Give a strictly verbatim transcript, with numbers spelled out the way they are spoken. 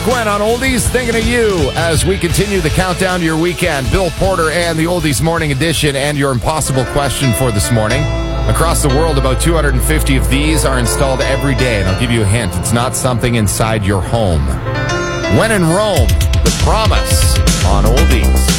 Gwen on Oldies, thinking of you as we continue the countdown to your weekend. Bill Porter and the Oldies Morning Edition, and your impossible question for this morning. Across the world, about two hundred fifty of these are installed every day, and I'll give you a hint. It's not something inside your home. When in Rome, The Promise on Oldies.